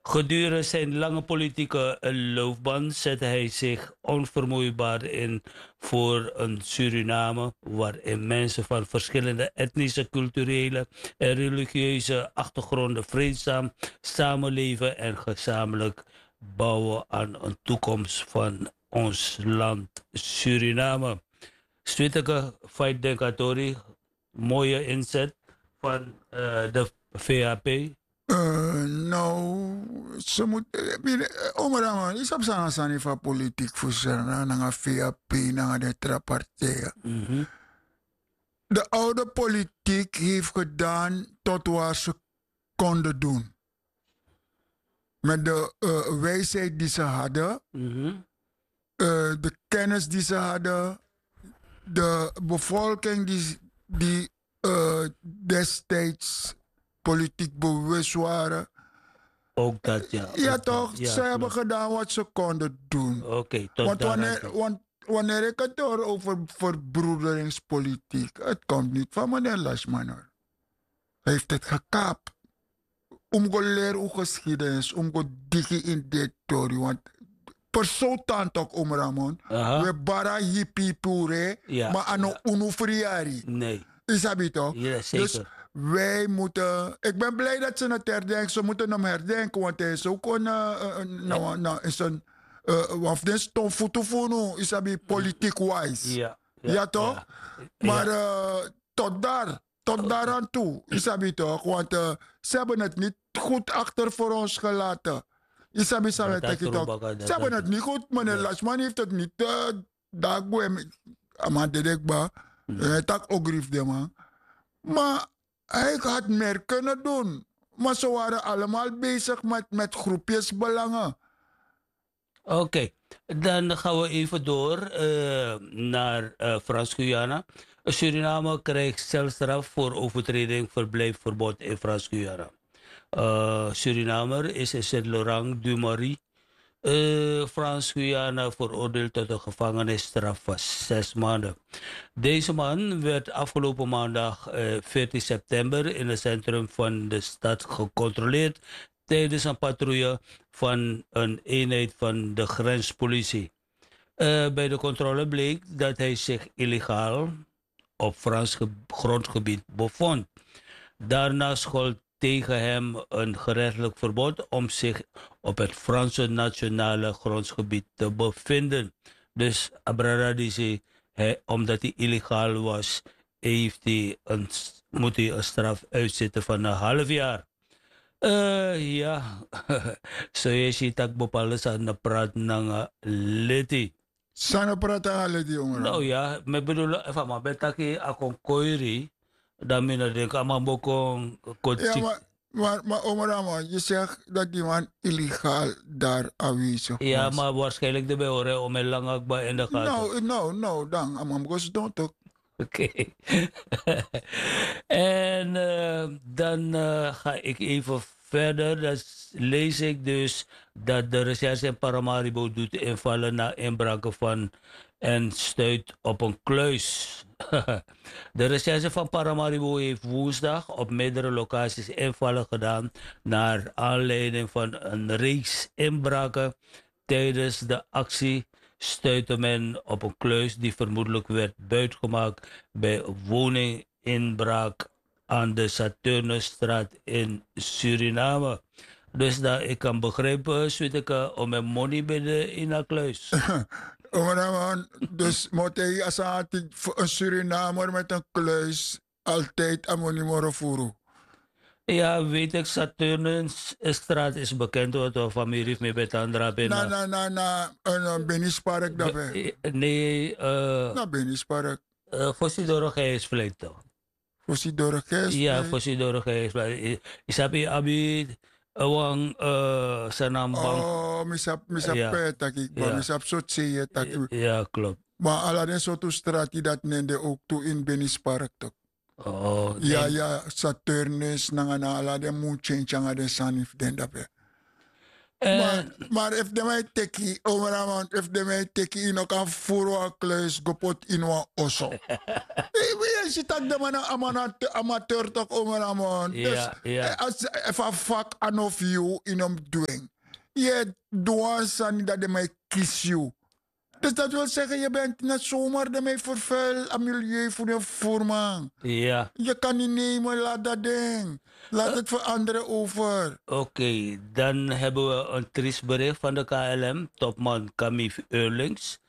Gedurende zijn lange politieke loopbaan zette hij zich onvermoeibaar in voor een Suriname waarin mensen van verschillende etnische, culturele en religieuze achtergronden vreedzaam samenleven en gezamenlijk bouwen aan een toekomst van ons land Suriname. Zwitserse Fight Denkatori, mooie inzet van de VHP. Nou, ze moet. Omra man, is op zijn van politiek voor zijn, naar VAP, naar de trapartijen. Mhm. De oude politiek heeft gedaan tot waar ze konden doen. Met de wijsheid die ze hadden, Mhm. de kennis die ze hadden, de bevolking die destijds politiek bewust waren. Ook dat, ja. Ja, Ook toch? dat, ja, Ze hebben klopt. gedaan wat ze konden doen. Oké, tot Want daar aan wanneer, toe. wanneer ik het hoor over verbroederingspolitiek, het komt niet van meneer Lashman hoor. Hij heeft het gekaapt. Om te leren hoe geschiedenis, om te diggen in dit tori. Want persoon ook om Ramon. Aha. We bara hippie pure, Ja, maar ano ja. unufriari. Nee, Is dat niet toch? ja, Dus zeker. wij moeten. Ik ben blij dat ze het herdenken. Ze moeten hem herdenken, want hij is ook is een. Want dit is toch voetoevoer, is dat politiek wise. Ja, Ja, toch? ja. Maar Ja. tot daar aan toe, is dat niet toch? Want ze hebben het niet goed achter voor ons gelaten. Isabi samen Dat tekent ook. roebaga, Ze hebben dat. het niet goed, meneer Ja. Lashman heeft het niet. Daar maar dedekba. Hij tak ook grief de man. Maar hij had meer kunnen doen. Maar ze waren allemaal bezig met groepjes belangen. Oké, dan gaan we even door naar Frans-Guyana. Suriname krijgt celstraf voor overtreding verblijfverbod in Frans-Guyana. Surinamer is in Saint-Laurent du Marie. Frans-Guyana veroordeeld tot een gevangenisstraf van 6 maanden. Deze man werd afgelopen maandag 14 september in het centrum van de stad gecontroleerd tijdens een patrouille van een eenheid van de grenspolitie. Bij de controle bleek dat hij zich illegaal op Frans grondgebied bevond. Daarna gold tegen hem een gerechtelijk verbod om zich op het Franse nationale grondgebied te bevinden. Dus Abraradisi, omdat hij illegaal was, moet hij een straf uitzitten van een half jaar. Ja, zo je ziet dat bepaalde zijn praat naar leti. Sana prata halen die Nou jongeren. ja, me bedoel, even maar betaki akon koiri, dan mina denk aan bokon Ja, kotsik. maar Omarama, je zegt dat die man illegaal daar aanwezig Ja, was. maar waarschijnlijk de horen om een lang akba in de gaten. Nou, dan. Amam gos don't ook. Oké. En dan ga ik even verder. Dan lees ik dus dat de recherche in Paramaribo doet invallen na inbraken van en stuit op een kluis. De recherche van Paramaribo heeft woensdag op meerdere locaties invallen gedaan naar aanleiding van een reeks inbraken. Tijdens de actie stuitte men op een kluis die vermoedelijk werd buitgemaakt bij een woninginbraak aan de Saturnusstraat in Suriname. Dus dat ik kan begrijpen, Zwiteke, om mijn money binnen in een kluis. Omarama, dus moet hij als een Surinamer met een kluis altijd amonimoro voeren. Ja, weet ik, Saturnusstraat is bekend, wat we familie heeft mee bij Tandra binnen. Een Benispark daarbij. Nee, Benispark. Fosidoro Gijsvleet toch? Voor die door de kerst. Ja, Fosidoro Gijsvleet. Isabi abi, awang sanambang. Oh, misap Ja, peta kik ba, ja, misap sot siya tak. ja, klopt. Maar ala den soto strati dat nende ook toe in Benispark toch. Oh, Ja, nee. Saturnus, nanga na ala den moon change anga den sanif den dape. En Maar if de mij teki, omeraman, if de mij teki in ook een voerwa kluis gepot in wa osso. Je ziet dat de man een amateur toch omeraman. Dus ja, ja. als een vak aan of you in hem doen. Je doet aan dat de mij kies you. Dus dat wil zeggen, je bent net zomaar de mij vervuil aan milieu voor de voerman. Ja. Je kan niet nemen, laat dat ding. Laat het voor anderen over. Oké, dan hebben we een triest bericht van de KLM. Topman Camille Eurlings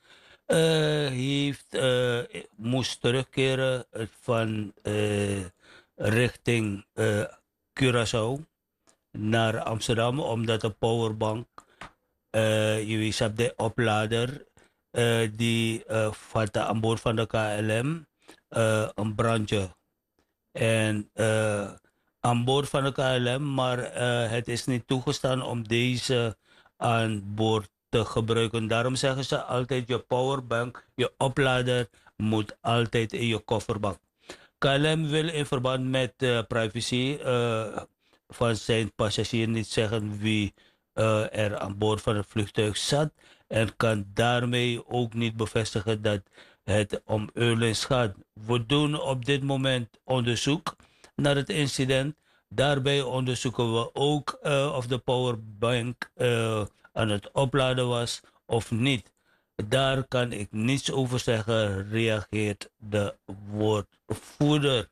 moest terugkeren van richting Curaçao naar Amsterdam, omdat de powerbank, je weet, de oplader, die vatte aan boord van de KLM een brandje. En aan boord van de KLM, maar het is niet toegestaan om deze aan boord te gebruiken. Daarom zeggen ze altijd, je powerbank, je oplader moet altijd in je kofferbak. KLM wil in verband met privacy van zijn passagier niet zeggen wie er aan boord van het vliegtuig zat en kan daarmee ook niet bevestigen dat het om Eurlings gaat. We doen op dit moment onderzoek naar het incident. Daarbij onderzoeken we ook of de powerbank aan het opladen was of niet. Daar kan ik niets over zeggen, reageert de woordvoerder.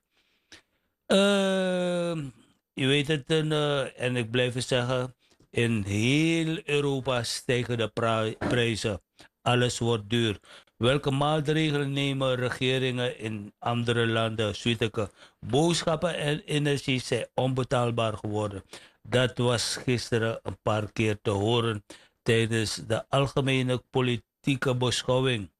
Je weet het, en ik blijf het zeggen, in heel Europa stijgen de prijzen. Alles wordt duur. Welke maatregelen nemen regeringen in andere landen? Suiteke. Boodschappen en energie zijn onbetaalbaar geworden. Dat was gisteren een paar keer te horen tijdens de algemene politieke beschouwing.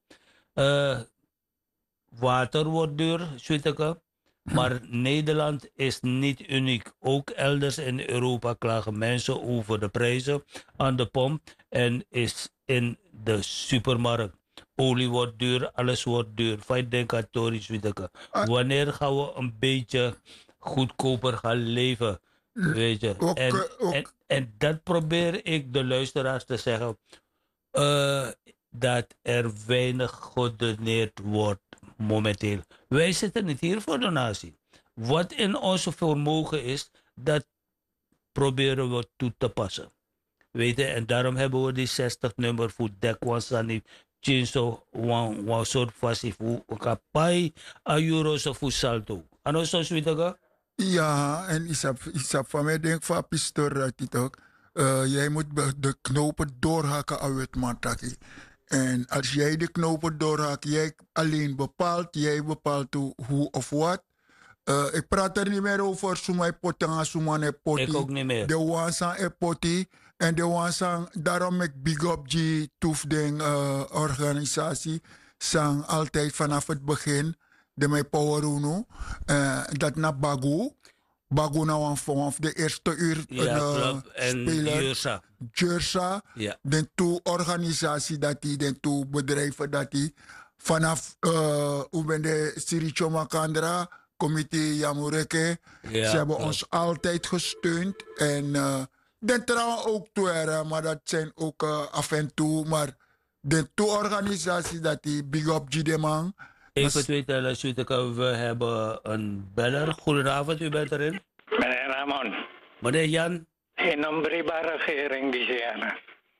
Water wordt duur, Suiteke. Maar Nederland is niet uniek. Ook elders in Europa klagen mensen over de prijzen aan de pomp en is in de supermarkt. Olie wordt duur, alles wordt duur. Fijn denk aan Tories, Suiteke. Wanneer gaan we een beetje goedkoper gaan leven? Weet je. En dat probeer ik de luisteraars te zeggen. Dat er weinig gedoneerd wordt momenteel. Wij zitten niet hier voor donatie. Wat in onze vermogen is, dat proberen we toe te passen. Weet je, en daarom hebben we die 60 nummer voor Dekwansani, Chinso, een soort fasie voor kapai, a euro's voor salto. En ook zo zoiets. Ja, en Isap van mij denk van pistor dit ook. Jij moet de knopen doorhakken uit Mantaki. En als jij de knopen doorhakt, jij alleen bepaalt, jij bepaalt hoe of wat. Ik praat er niet meer over Sumai Potanga, Sumane Poti. Ik ook niet meer. De Wansan e Poti. En de Wansan, daarom ik big up die toefding organisatie. Sang altijd vanaf het begin. De mijn power uno. Dat na Bagu. Bagu nou van de eerste uur. Ja, en speler. Jersa. Ja. De toe organisatie dat die, de toe bedrijven dat die. Vanaf hoe ben de Siricho Makandra, comité Yamureke. Ja, ze hebben klopt. ons altijd gesteund. En de trouwen ook toe, maar dat zijn ook af en toe. Maar de toe organisatie dat die big up Gideman. Even twee tellen, Suiteke, we hebben een beller. Goedenavond, u bent erin. Meneer Ramon, Meneer Jan. in een brieven regering die zijn.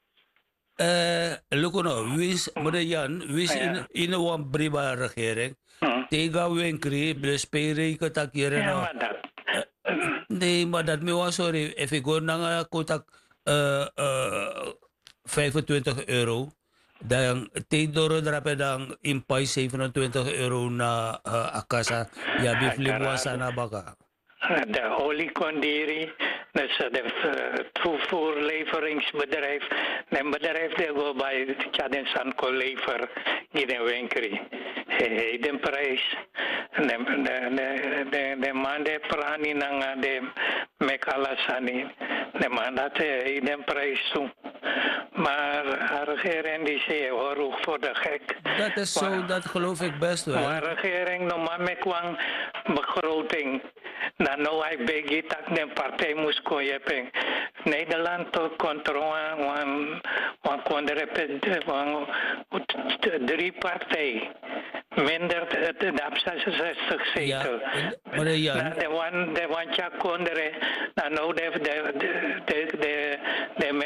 Lukuno, meneer Jan, wis in een briba regering. Tega winkri, bespreken tak hier en Ja, maar dat. nee, maar dat me was sorry. If ik hoor naar contact 25 euro. Dan door drapen dan in pay 27 euro na akasa. Ja, biflim was aan baka. De oliekondiri, dus het toevoerleveringsbedrijf. Een bedrijf dat go bij Chaden Sanko lever in de winkri. De prijs. De man de prani nang de mekalasani. De man dat de prijs toe. Maar de regering die zegt, hoor voor de gek. Dat is zo, dat geloof ik best wel. Maar de regering normaal met kwam begroting. Dan nou hij begi tak de partij moest kopen. Nederland tot controle want kon de 3 partijen. Minder de 66 zetel. Ja, maar Jan. De one chak kondere. Nou de